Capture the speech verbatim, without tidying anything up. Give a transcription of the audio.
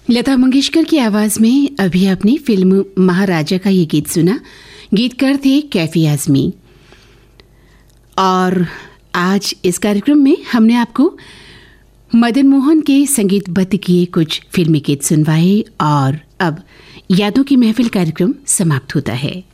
लता मंगेशकर की आवाज में अभी आपने फिल्म महाराजा का ये गीत सुना। गीतकार थे कैफी आजमी। और आज इस कार्यक्रम में हमने आपको मदन मोहन के संगीतबद्ध किए कुछ फिल्मी गीत सुनवाए और अब यादों की महफिल कार्यक्रम समाप्त होता है।